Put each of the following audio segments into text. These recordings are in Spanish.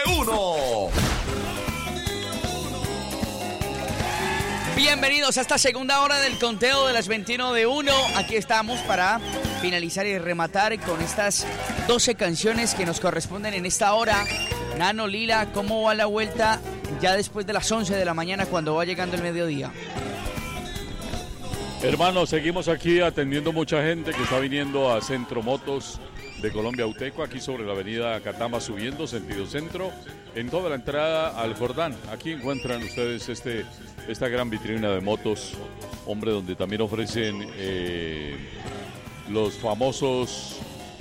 1. Bienvenidos a esta segunda hora del conteo de las 21 de 1. Aquí estamos para finalizar y rematar con estas 12 canciones que nos corresponden en esta hora. Nano, Lila, ¿cómo va la vuelta ya después de las 11 de la mañana cuando va llegando el mediodía? Hermanos, seguimos aquí atendiendo mucha gente que está viniendo a Centro Motos de Colombia Uteco, aquí sobre la avenida Catama subiendo, sentido centro, en toda la entrada al Jordán. Aquí encuentran ustedes esta gran vitrina de motos, hombre, donde también ofrecen los famosos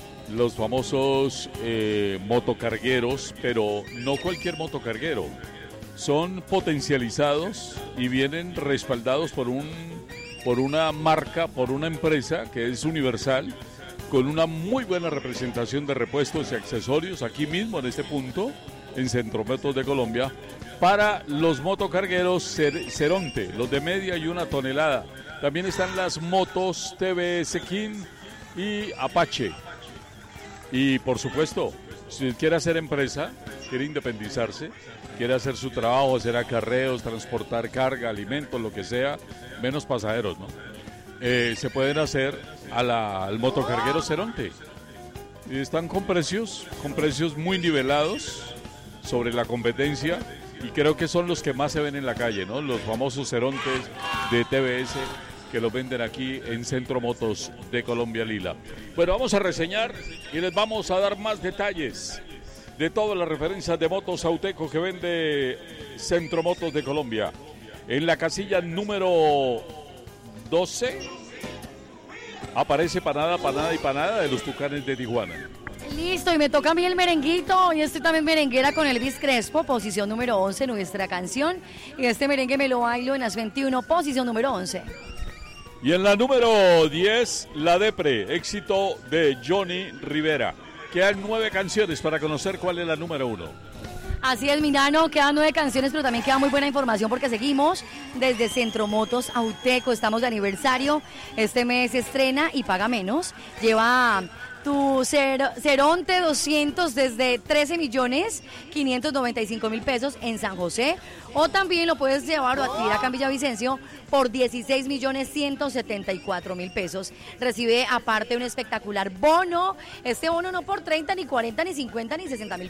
motocargueros, pero no cualquier motocarguero. Son potencializados y vienen respaldados por una marca, por una empresa que es Universal, con una muy buena representación de repuestos y accesorios aquí mismo en este punto, en Centro Motos de Colombia, para los motocargueros Ceronte, los de media y 1 tonelada. También están las motos TBS King y Apache. Y por supuesto, si quiere hacer empresa, quiere independizarse, quiere hacer su trabajo, hacer acarreos, transportar carga, alimentos, lo que sea, menos pasajeros, ¿no? Se pueden hacer al motocarguero Ceronte. Están con precios muy nivelados sobre la competencia, y creo que son los que más se ven en la calle, ¿no? Los famosos Cerontes de TBS que los venden aquí en Centro Motos de Colombia, Lila. Bueno, vamos a reseñar y les vamos a dar más detalles de todas las referencias de motos Auteco que vende Centro Motos de Colombia. En la casilla número 12 aparece Panada de los Tucanes de Tijuana. Listo, y me toca a mí el merenguito. Hoy estoy también merenguera con Elvis Crespo, posición número 11, nuestra canción. Y este merengue me lo bailo en las 21, posición número 11. Y en la número 10, La Depre, éxito de Johnny Rivera. Quedan 9 canciones para conocer cuál es la número 1. Así es, Milano, quedan 9 canciones, pero también queda muy buena información porque seguimos desde Centro Motos Auteco, estamos de aniversario, este mes se estrena y paga menos, lleva tu Ceronte 200 desde 13.595.000 pesos en San José, o también lo puedes llevar o adquirir acá en Villavicencio por 16.174.000 pesos. Recibe aparte un espectacular bono, este bono no por 30, ni 40, ni 50, ni 60.000